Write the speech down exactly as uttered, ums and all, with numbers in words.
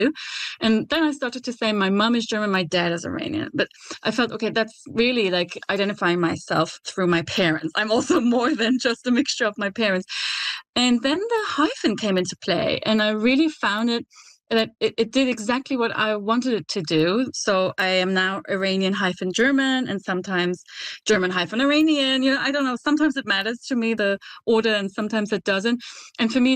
And then I started to say my mom is German, my dad is Iranian. But I felt, okay, that's really like identifying myself through my parents. I'm also more than just a mixture of my parents. And then the hyphen came into play, and I really found it that it, it did exactly what I wanted it to do. So I am now Iranian hyphen German, and sometimes German hyphen Iranian. You know, I don't know. Sometimes it matters to me, the order, and sometimes it doesn't. And for me,